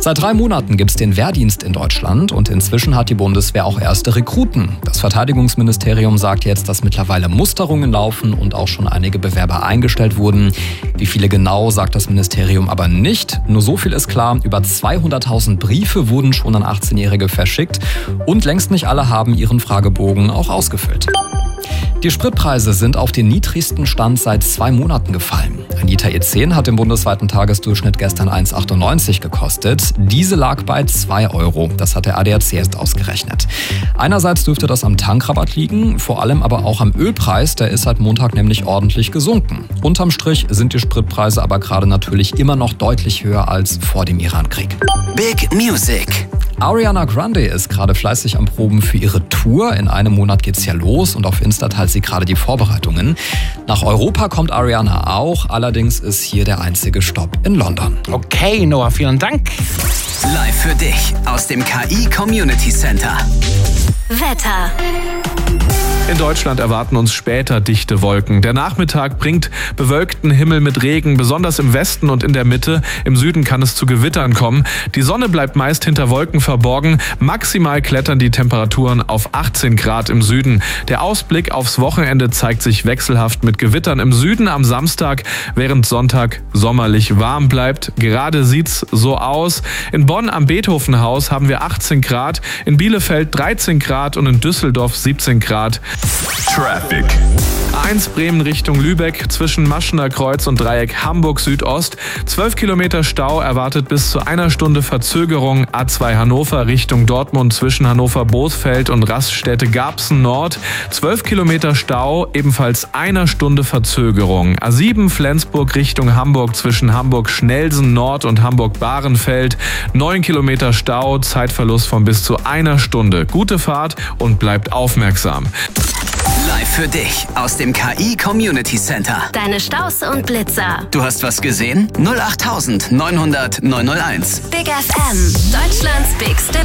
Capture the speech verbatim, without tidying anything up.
Seit drei Monaten gibt es den Wehrdienst in Deutschland und inzwischen hat die Bundeswehr auch erste Rekruten. Das Verteidigungsministerium sagt jetzt, dass mittlerweile Musterungen laufen und auch schon einige Bewerber eingestellt wurden. Wie viele genau, sagt das Ministerium aber nicht. Nur so viel ist klar, über zweihunderttausend Briefe wurden schon an achtzehnjährige verschickt und längst nicht alle haben ihren Fragebogen auch ausgefüllt. Die Spritpreise sind auf den niedrigsten Stand seit zwei Monaten gefallen. Ein Liter E zehn hat im bundesweiten Tagesdurchschnitt gestern eins Komma achtundneunzig gekostet. Diese lag bei zwei Euro. Das hat der A D A C erst ausgerechnet. Einerseits dürfte das am Tankrabatt liegen, vor allem aber auch am Ölpreis. Der ist seit Montag nämlich ordentlich gesunken. Unterm Strich sind die Spritpreise aber gerade natürlich immer noch deutlich höher als vor dem Irankrieg. Big Music. Ariana Grande ist gerade fleißig am Proben für ihre Tour. In einem Monat geht's ja los und auf Insta teilt sie gerade die Vorbereitungen. Nach Europa kommt Ariana auch, allerdings ist hier der einzige Stopp in London. Okay, Noah, vielen Dank. Live für dich aus dem K I Community Center. Wetter. In Deutschland erwarten uns später dichte Wolken. Der Nachmittag bringt bewölkten Himmel mit Regen, besonders im Westen und in der Mitte. Im Süden kann es zu Gewittern kommen. Die Sonne bleibt meist hinter Wolken verborgen. Maximal klettern die Temperaturen auf achtzehn Grad im Süden. Der Ausblick aufs Wochenende zeigt sich wechselhaft mit Gewittern im Süden am Samstag, während Sonntag sommerlich warm bleibt. Gerade sieht's so aus. In Bonn am Beethovenhaus haben wir achtzehn Grad, in Bielefeld dreizehn Grad und in Düsseldorf siebzehn Grad. Traffic. A eins Bremen Richtung Lübeck zwischen Maschener Kreuz und Dreieck Hamburg Südost. zwölf Kilometer Stau erwartet bis zu einer Stunde Verzögerung. A zwei Hannover Richtung Dortmund zwischen Hannover-Bothfeld und Raststätte Garbsen Nord. zwölf Kilometer Stau, ebenfalls einer Stunde Verzögerung. A sieben Flensburg Richtung Hamburg zwischen Hamburg-Schnelsen Nord und Hamburg-Bahrenfeld. neun Kilometer Stau, Zeitverlust von bis zu einer Stunde. Gute Fahrt und bleibt aufmerksam. Live für dich aus dem K I Community Center. Deine Staus und Blitzer. Du hast was gesehen? null acht neunhundert neunhundert neunhunderteins. Big F M. Deutschlands bigste